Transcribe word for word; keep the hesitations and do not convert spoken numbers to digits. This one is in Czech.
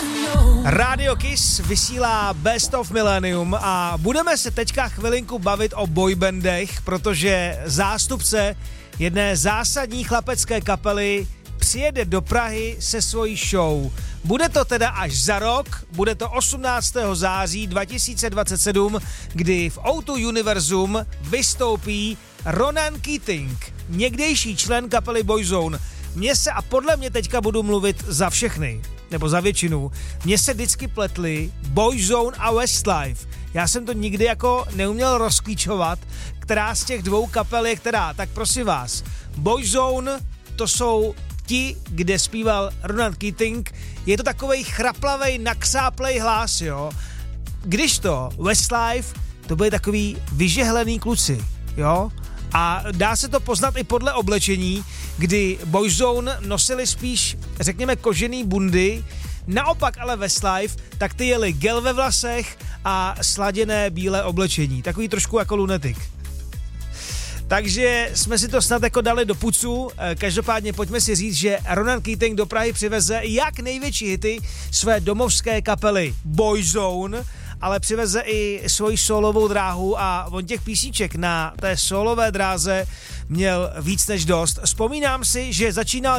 Radio Kiss vysílá Best of Millennium a budeme se teďka chvilinku bavit o boybandech, protože zástupce jedné zásadní chlapecké kapely přijede do Prahy se svojí show. Bude to teda až za rok, bude to osmnáctého září dva tisíce dvacet sedm, kdy v ó dva Univerzum vystoupí Ronan Keating, někdejší člen kapely Boyzone. Mně se, a podle mě teďka budu mluvit za všechny, nebo za většinu, mně se vždycky pletly Boyzone a Westlife. Já jsem to nikdy jako neuměl rozklíčovat, která z těch dvou kapel je která. Tak prosím vás, Boyzone to jsou ti, kde zpíval Ronan Keating, je to takovej chraplavej, naksáplej hlas, jo. Když to Westlife, to byly takový vyžehlený kluci, jo. A dá se to poznat i podle oblečení, kdy Boyzone nosili spíš, řekněme, kožený bundy, naopak ale Westlife, tak ty jeli gel ve vlasech a sladěné bílé oblečení. Takový trošku jako lunetik. Takže jsme si to snad jako dali do pucu. Každopádně pojďme si říct, že Ronan Keating do Prahy přiveze jak největší hity své domovské kapely Boyzone, ale přiveze i svoji solovou dráhu a on těch písíček na té solové dráze měl víc než dost. Vzpomínám si, že začínal